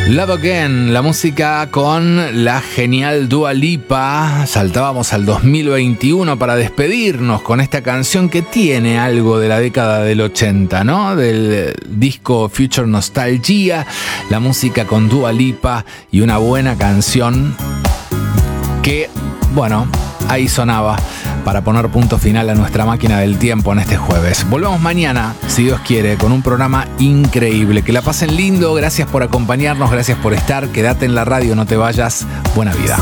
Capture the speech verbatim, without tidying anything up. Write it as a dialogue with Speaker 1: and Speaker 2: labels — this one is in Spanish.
Speaker 1: Love Again, la música con la genial Dua Lipa. Saltábamos al dos mil veintiuno para despedirnos con esta canción que tiene algo de la década del ochenta, ¿no? Del disco Future Nostalgia, la música con Dua Lipa y una buena canción que, bueno, ahí sonaba para poner punto final a nuestra máquina del tiempo en este jueves. Volvemos mañana, si Dios quiere, con un programa increíble. Que la pasen lindo, gracias por acompañarnos, gracias por estar. Quédate en la radio, no te vayas. Buena vida.